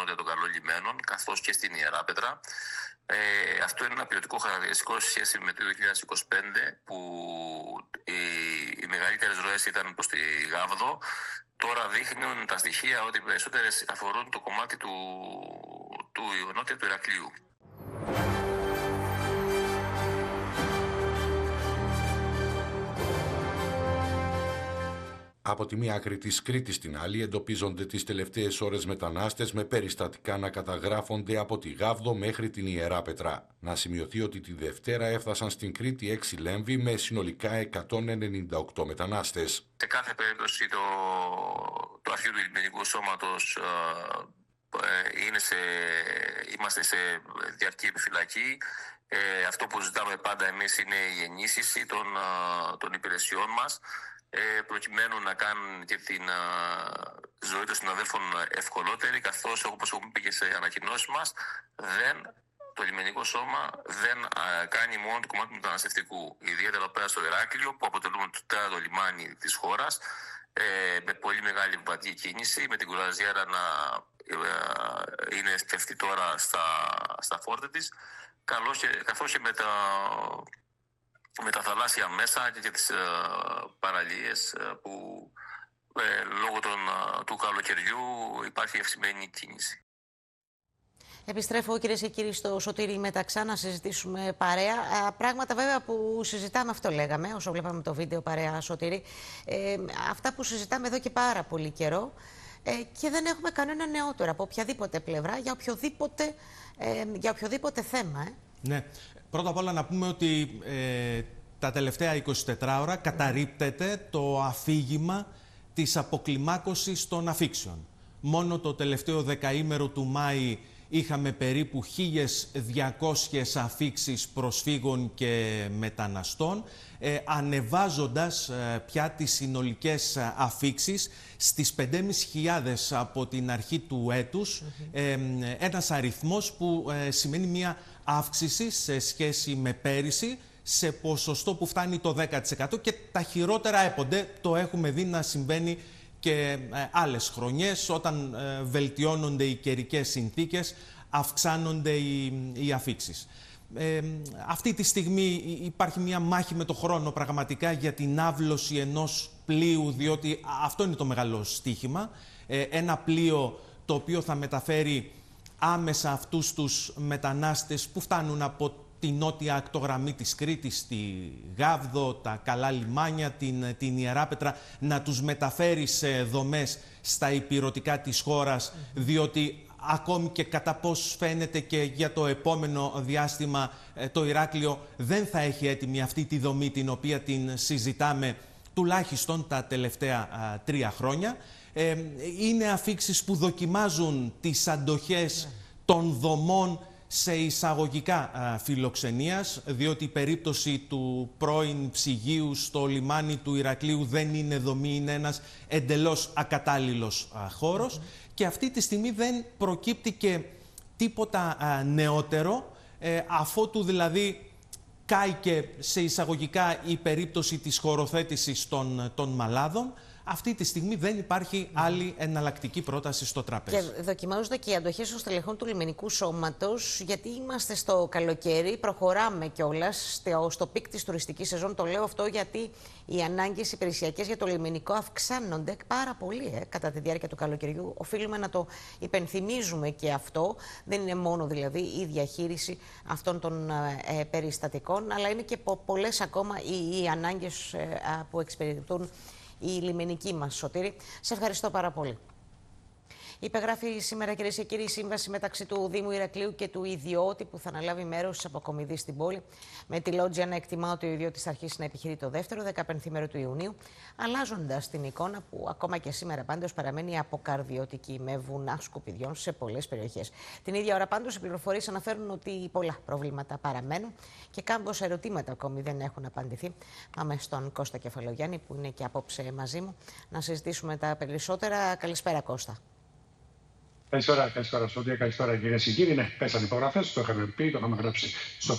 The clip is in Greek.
νότια των Καλών Λιμένων, καθώς και στην Ιεράπετρα. Αυτό είναι ένα ποιοτικό χαρακτηριστικό σε σχέση με το 2025, που οι μεγαλύτερες ροές ήταν προς τη Γάβδο. Τώρα δείχνουν τα στοιχεία ότι περισσότερες αφορούν το κομμάτι του νότια του Ηρακλείου. Από τη μία άκρη της Κρήτης στην άλλη εντοπίζονται τις τελευταίες ώρες μετανάστες με περιστατικά να καταγράφονται από τη Γάβδο μέχρι την Ιεράπετρα. Να σημειωθεί ότι τη Δευτέρα έφτασαν στην Κρήτη 6 λέμβοι με συνολικά 198 μετανάστες. Σε κάθε περίπτωση το αρχείο του Λιμενικού Σώματος είμαστε σε διαρκή επιφυλακή. Αυτό που ζητάμε πάντα εμείς είναι η ενίσχυση των υπηρεσιών μας, προκειμένου να κάνουν και την ζωή των συναδέλφων ευκολότερη, καθώς, όπως έχουμε πει και σε ανακοινώσεις μας, το λιμενικό σώμα δεν κάνει μόνο το κομμάτι του μεταναστευτικού. Ιδιαίτερα πέρα στο Ηράκλειο, που αποτελούμε το τέταρτο λιμάνι της χώρας, με πολύ μεγάλη επιβατική κίνηση, με την κουραζιέρα να είναι στεφτή τώρα στα φόρτα της, καθώς και με τα θαλάσσια μέσα και τις παραλίες που λόγω του καλοκαιριού υπάρχει αυξημένη κίνηση. Επιστρέφω, κυρίες και κύριοι, στο Σωτήρι Μεταξά να συζητήσουμε παρέα. Πράγματα βέβαια που συζητάμε, αυτό λέγαμε, όσο βλέπαμε το βίντεο παρέα, Σωτήρι. Αυτά που συζητάμε εδώ και πάρα πολύ καιρό και δεν έχουμε κανένα νεότερο από οποιαδήποτε πλευρά για οποιοδήποτε θέμα. Ναι. Πρώτα απ' όλα να πούμε ότι τα τελευταία 24 ώρα καταρρίπτεται το αφήγημα της αποκλιμάκωσης των αφίξεων. Μόνο το τελευταίο δεκαήμερο του Μάη είχαμε περίπου 1.200 αφίξεις προσφύγων και μεταναστών, ανεβάζοντας πια τις συνολικές αφίξεις στις 5.500 από την αρχή του έτους, ένας αριθμός που σημαίνει μια αύξηση σε σχέση με πέρυσι, σε ποσοστό που φτάνει το 10% και τα χειρότερα έπονται. Το έχουμε δει να συμβαίνει και άλλες χρονιές, όταν βελτιώνονται οι καιρικές συνθήκες, αυξάνονται οι αφίξεις. Αυτή τη στιγμή υπάρχει μια μάχη με το χρόνο πραγματικά για την άβλωση ενός πλοίου, διότι αυτό είναι το μεγάλο στοίχημα. Ένα πλοίο το οποίο θα μεταφέρει άμεσα αυτούς τους μετανάστες που φτάνουν από τη νότια ακτογραμμή της Κρήτης, τη Γάβδο, τα καλά λιμάνια, την Ιεράπετρα, να τους μεταφέρει σε δομές στα ηπειρωτικά της χώρας, διότι ακόμη και κατά πώς φαίνεται και για το επόμενο διάστημα το Ηράκλειο δεν θα έχει έτοιμη αυτή τη δομή την οποία την συζητάμε τουλάχιστον τα τελευταία 3 χρόνια. Είναι αφίξεις που δοκιμάζουν τις αντοχές των δομών σε εισαγωγικά φιλοξενίας, διότι η περίπτωση του πρώην ψυγείου στο λιμάνι του Ηρακλείου δεν είναι δομή, είναι ένας εντελώς ακατάλληλος χώρος και αυτή τη στιγμή δεν προκύπτει και τίποτα νεότερο, αφότου δηλαδή κάηκε σε εισαγωγικά η περίπτωση της χωροθέτησης των μαλάδων. Αυτή τη στιγμή δεν υπάρχει άλλη εναλλακτική πρόταση στο τραπέζι. Και δοκιμάζονται και οι αντοχές των στελεχών του λιμενικού σώματος, γιατί είμαστε στο καλοκαίρι, προχωράμε κιόλας στο πικ της τουριστικής σεζόν. Το λέω αυτό γιατί οι ανάγκες υπηρεσιακές για το λιμενικό αυξάνονται πάρα πολύ κατά τη διάρκεια του καλοκαιριού. Οφείλουμε να το υπενθυμίζουμε και αυτό. Δεν είναι μόνο δηλαδή η διαχείριση αυτών των περιστατικών, αλλά είναι και πολλές ακόμα οι ανάγκες που εξυπηρετούν η λιμενική μας, Σωτήρη. Σε ευχαριστώ πάρα πολύ. Υπεγράφει σήμερα, κυρίες και κύριοι, η σύμβαση μεταξύ του Δήμου Ηρακλείου και του ιδιώτη που θα αναλάβει μέρος στις αποκομιδείς στην πόλη. Με τη Λότζια να εκτιμά ότι ο ιδιώτης θα αρχίσει να επιχειρεί το δεύτερο 15μέρο του Ιουνίου, αλλάζοντας την εικόνα που ακόμα και σήμερα πάντως παραμένει αποκαρδιωτική, με βουνά σκουπιδιών σε πολλές περιοχές. Την ίδια ώρα πάντως οι πληροφορίες αναφέρουν ότι πολλά προβλήματα παραμένουν και κάμπος ερωτήματα ακόμη δεν έχουν απαντηθεί. Πάμε στον Κώστα Κεφαλογιάννη, που είναι και απόψε μαζί μου, να συζητήσουμε τα περισσότερα. Καλησπέρα, Κώστα. Καλησπέρα, Σωτήρη, καλησπέρα κυρίες και κύριοι. Ναι, πέσαν υπογραφές, το είχαμε πει, το είχαμε γράψει στο